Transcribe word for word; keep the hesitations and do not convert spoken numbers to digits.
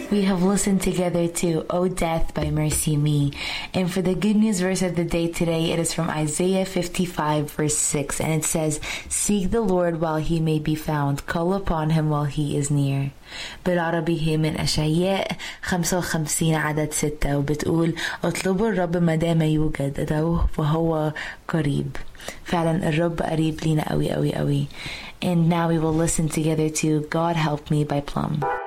We have listened together to O Death by Mercy Me. And for the good news verse of the day today, it is from Isaiah fifty-five verse six. And it says, "Seek the Lord while he may be found. Call upon him while he is near." بالعربي هي من أشعياء خمسة وخمسين عدد ستة وبتقول اطلبوا الرب ما دام يوجد أدعوه فهو قريب. فعلا الرب قريب لينا قوي قوي قوي. And now we will listen together to God Help Me by Plum.